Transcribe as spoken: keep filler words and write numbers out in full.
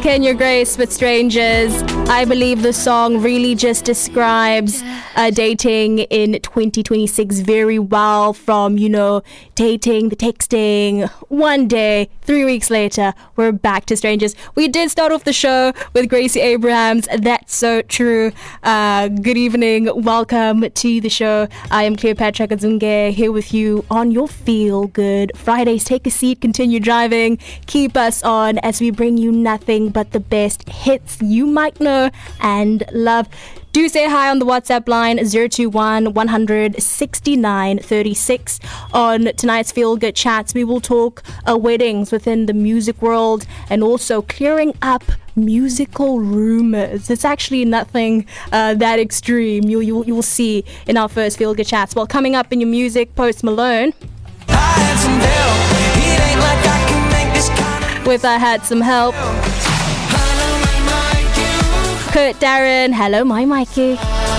Kenya Grace with Strangers. I believe the song really just describes uh, dating in twenty twenty-six very well, from, you know, dating, the texting, one day, three weeks later, we're back to strangers. We did start off the show with Gracie Abrahams. That's so true. Uh, good evening. Welcome to the show. I am Cleopatra Kazunge here with you on your Feel Good Fridays. Take a seat, continue driving, keep us on as we bring you nothing but the best hits you might know and love. Do say hi on the WhatsApp line zero two one, one hundred, sixty-nine thirty-six. On tonight's Feel Good Chats, we will talk uh, weddings within the music world and also clearing up musical rumors. It's actually nothing uh, that extreme. You, you, you will see in our first Feel Good Chats. Well, coming up in your music, Post Malone I had some help. It ain't like I can make this kind of with I Had Some Help. Kurt Darren, hello my Mikey.